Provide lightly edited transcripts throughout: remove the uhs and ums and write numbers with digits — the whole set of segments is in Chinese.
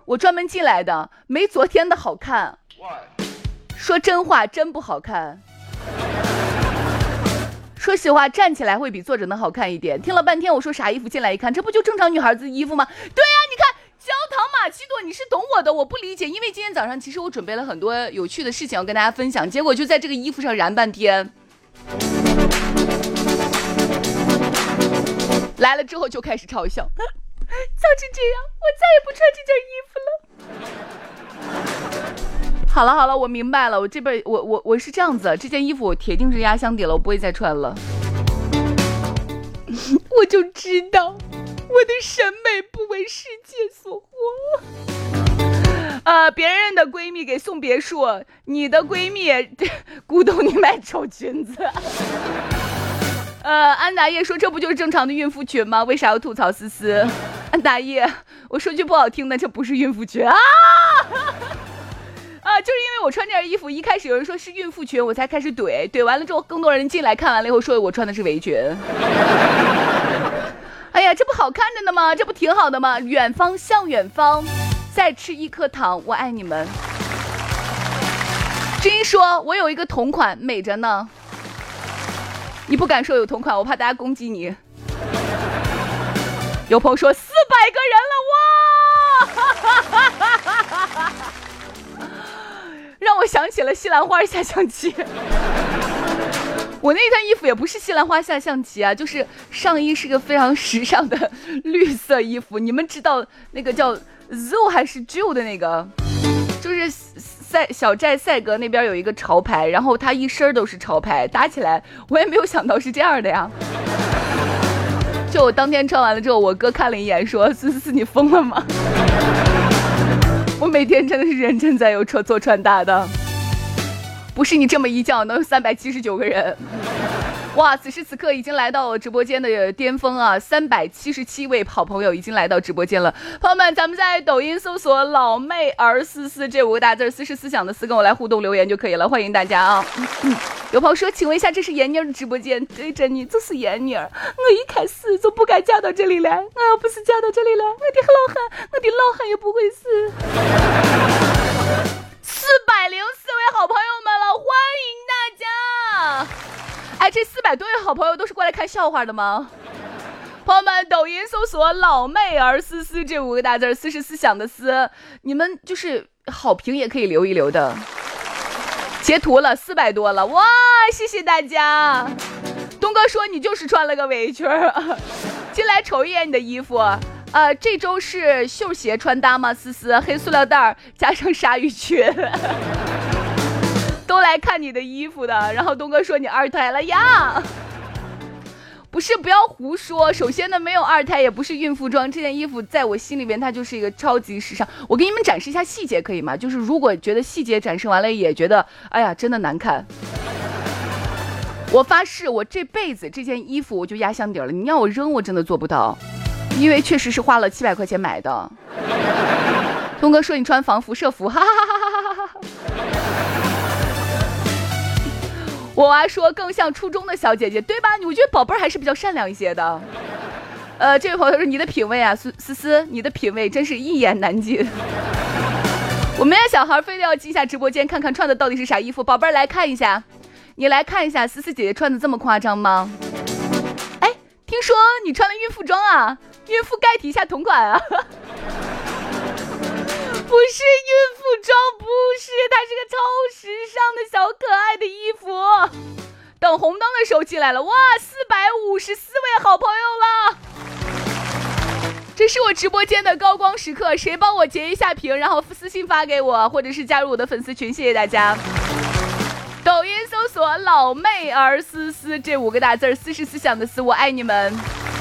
我专门进来的，没昨天的好看。说真话，真不好看。说实话，站起来会比坐着能好看一点。听了半天，我说啥衣服，进来一看，这不就正常女孩子的衣服吗？对呀，你看焦糖玛奇朵，你是懂我的，我不理解，因为今天早上其实我准备了很多有趣的事情要跟大家分享，结果就在这个衣服上燃半天。来了之后就开始嘲笑，早知这样，我再也不穿这件衣服了。好了，我明白了，我这边我是这样子，这件衣服我铁定是压箱底了，我不会再穿了。我就知道，我的审美不为世界所活。别人的闺蜜给送别墅，你的闺蜜鼓动你买丑裙子。安达叶说这不就是正常的孕妇裙吗？为啥要吐槽思思？安达叶，我说句不好听的，这不是孕妇裙啊！就是因为我穿这件衣服，一开始有人说是孕妇裙，我才开始怼完了之后，更多人进来看完了以后说我穿的是围裙。哎呀，这不好看着呢吗？这不挺好的吗？远方向远方，再吃一颗糖，我爱你们。知音说我有一个同款，美着呢。你不敢说有同款，我怕大家攻击你。有朋友说400个人了，哇！让我想起了西兰花下象棋。我那套衣服也不是西兰花下象棋啊，就是上衣是个非常时尚的绿色衣服。你们知道那个叫 Zoo 还是 Jill 的那个，就是小寨赛格那边有一个潮牌，然后他一身都是潮牌，打起来我也没有想到是这样的呀。就我当天穿完了之后，我哥看了一眼说思你疯了吗？我每天真的是认真在做穿搭的，不是你这么一叫能有379个人。哇，此时此刻已经来到直播间的巅峰啊！377位好朋友已经来到直播间了。朋友们，咱们在抖音搜索老妹儿思思这5个大字，思是思想的思，跟我来互动留言就可以了，欢迎大家啊！有朋友说，请问一下，这是闫妮儿的直播间？对着你，这是闫妮儿。我一开始就不该嫁到这里来，我要不是嫁到这里来，我的老汉也不会死。404位好朋友们了，欢迎大家！哎，这400多位好朋友都是过来看笑话的吗？朋友们，抖音搜索老妹儿思思这5个大字，思是思想的思，你们就是好评也可以留一留的。截图了400多了，哇，谢谢大家。东哥说你就是穿了个围裙。进来瞅一眼你的衣服。这周是绣鞋穿搭吗？思思，黑塑料袋加上鲨鱼裙。都来看你的衣服的，然后东哥说你2胎了呀？不是，不要胡说。首先呢，没有2胎，也不是孕妇装。这件衣服在我心里边，它就是一个超级时尚。我给你们展示一下细节，可以吗？就是如果觉得细节展示完了，也觉得哎呀真的难看，我发誓，我这辈子这件衣服我就压箱底了。你让我扔，我真的做不到，因为确实是花了700块钱买的。东哥说你穿防辐射服，哈哈哈哈哈哈。我娃说更像初中的小姐姐，对吧？我觉得宝贝儿还是比较善良一些的。这位朋友说你的品味啊，思思，你的品味真是一言难尽。我们家小孩非得要进一下直播间看看穿的到底是啥衣服，宝贝儿来看一下，你来看一下思思姐姐穿的这么夸张吗？哎，听说你穿了孕妇装啊？孕妇盖提一下同款啊？不是孕妇装，不是，它是个超时尚的小可爱的衣服。等红灯的时候进来了，哇，454位好朋友了。这是我直播间的高光时刻，谁帮我截一下屏，然后私信发给我，或者是加入我的粉丝群，谢谢大家。抖音搜索老妹儿思思这5个大字，思是思想的思，我爱你们。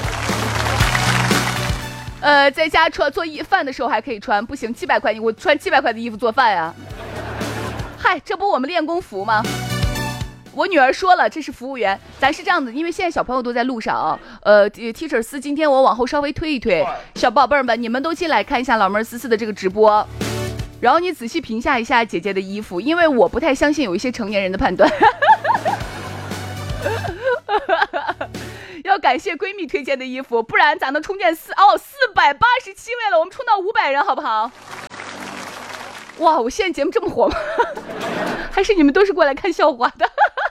在家做饭的时候还可以穿，不行700块，我穿700块的衣服做饭呀？嗨，这不我们练功服吗？我女儿说了，这是服务员。咱是这样子，因为现在小朋友都在路上，Teacher 思今天我往后稍微推一推，小宝贝儿们，你们都进来看一下老妹儿思思的这个直播，然后你仔细评价一下姐姐的衣服，因为我不太相信有一些成年人的判断。要感谢闺蜜推荐的衣服，不然咋能冲见487位了？我们冲到500人好不好？ 哇，我现在节目这么火吗？还是你们都是过来看笑话的？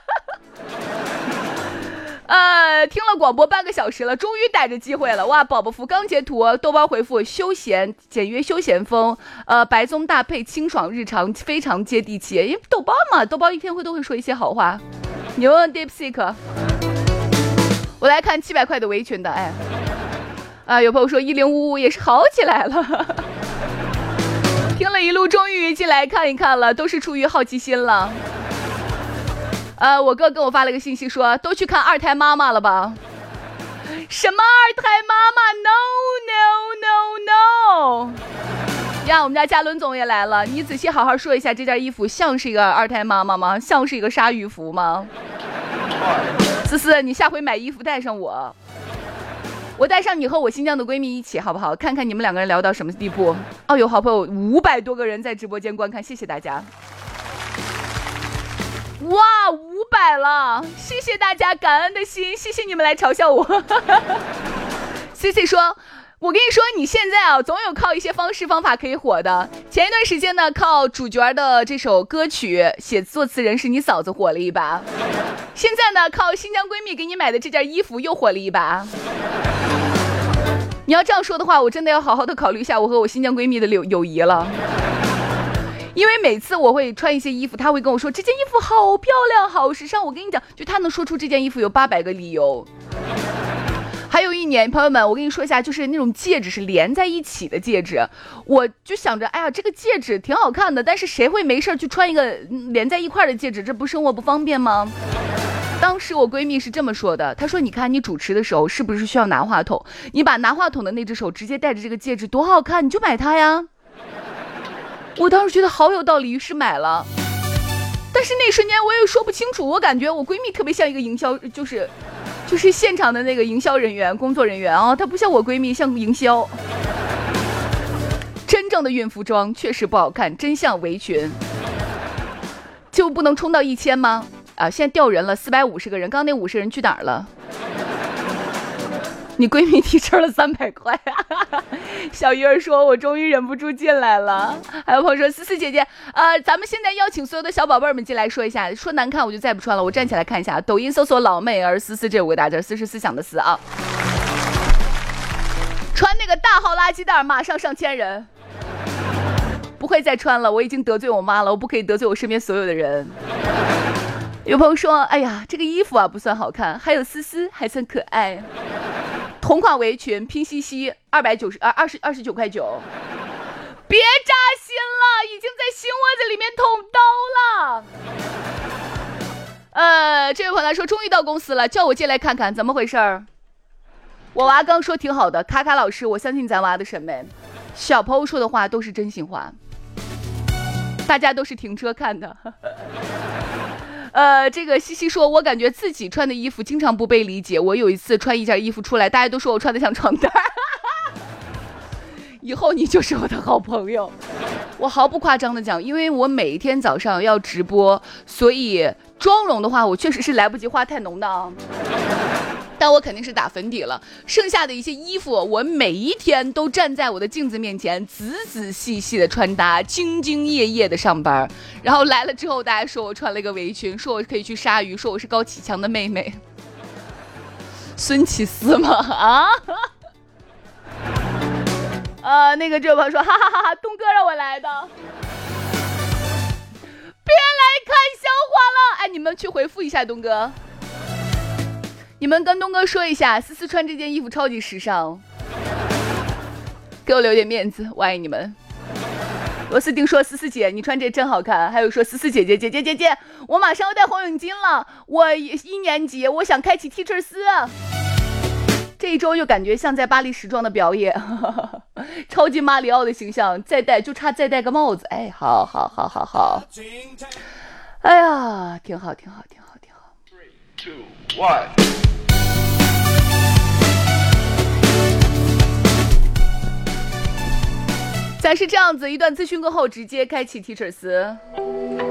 听了广播半个小时了，终于逮着机会了。哇，宝宝福刚截图，豆包回复休闲简约休闲风，白棕搭配清爽日常，非常接地气。因为豆包嘛，豆包一天都会说一些好话。你问问 DeepSeek。我来看700块的围裙的，有朋友说1055也是好起来了。听了一路，终于进来看一看了，都是出于好奇心了。我哥跟我发了个信息说，都去看二胎妈妈了吧？什么二胎妈妈 ？No no no no！ 呀，我们家嘉伦总也来了，你仔细好好说一下，这件衣服像是一个二胎妈妈吗？像是一个鲨鱼服吗？思思，你下回买衣服带上我。我带上你和我新疆的闺蜜一起好不好？看看你们两个人聊到什么地步。哦，有好朋友500多个人在直播间观看，谢谢大家。哇，500了，谢谢大家，感恩的心，谢谢你们来嘲笑我。CC 说，我跟你说，你现在啊，总有靠一些方式方法可以火的。前一段时间呢，靠主角的这首歌曲写作词人是你嫂子火了一把，现在呢，靠新疆闺蜜给你买的这件衣服又火了一把。你要这样说的话，我真的要好好的考虑一下我和我新疆闺蜜的友谊了。因为每次我会穿一些衣服，她会跟我说这件衣服好漂亮好时尚，我跟你讲，就她能说出这件衣服有800个理由。还有一年，朋友们，我跟你说一下，就是那种戒指是连在一起的戒指，我就想着，哎呀，这个戒指挺好看的，但是谁会没事去穿一个连在一块的戒指，这不生活不方便吗？当时我闺蜜是这么说的，她说，你看你主持的时候是不是需要拿话筒，你把拿话筒的那只手直接戴着这个戒指多好看，你就买它呀。我当时觉得好有道理，于是买了。但是那一瞬间我也说不清楚，我感觉我闺蜜特别像一个营销，就是现场的那个营销人员工作人员啊，她不像我闺蜜像营销。真正的孕妇装确实不好看，真像围裙。就不能冲到1000吗？现在调人了450个人，刚刚那50人去哪儿了？你闺蜜提成了300块。小鱼儿说，我终于忍不住进来了。还有朋友说，思思姐姐，咱们现在邀请所有的小宝贝们进来说一下，说难看我就再不穿了，我站起来看一下，抖音搜索老妹儿思思这5个大字，思是思想的思啊。穿那个大号垃圾袋马上上千人，不会再穿了，我已经得罪我妈了，我不可以得罪我身边所有的人。有朋友说，哎呀，这个衣服啊不算好看，还有思思还算可爱。同款围裙拼夕夕29块9，别扎心了，已经在心窝子里面捅刀了。这位朋友说，终于到公司了，叫我进来看看怎么回事儿。我娃刚说挺好的，卡卡老师，我相信咱娃的审美。小朋友说的话都是真心话，大家都是停车看的。这个西西说，我感觉自己穿的衣服经常不被理解。我有一次穿一件衣服出来，大家都说我穿的像床单。以后你就是我的好朋友。我毫不夸张的讲，因为我每一天早上要直播，所以妆容的话，我确实是来不及画太浓的啊。但我肯定是打粉底了，剩下的一些衣服，我每一天都站在我的镜子面前，仔仔细细的穿搭，兢兢业业的上班。然后来了之后，大家说我穿了一个围裙，说我可以去鲨鱼，说我是高启强的妹妹。孙启思吗？那个这位朋友说，哈哈哈哈，东哥让我来的，别来看笑话了。哎，你们去回复一下东哥。你们跟东哥说一下，思思穿这件衣服超级时尚，给我留点面子，我爱你们。罗斯丁说，思思姐你穿这真好看。还有说，思思姐姐，我马上要戴红领巾了，我1年级，我想开启 Teacher 丝。这一周就感觉像在巴黎时装的表演，超级马里奥的形象，再戴就差再戴个帽子。哎，好，哎呀，挺好。3, 2, 1。咱是这样子，一段资讯过后直接开启 Teacher 丝。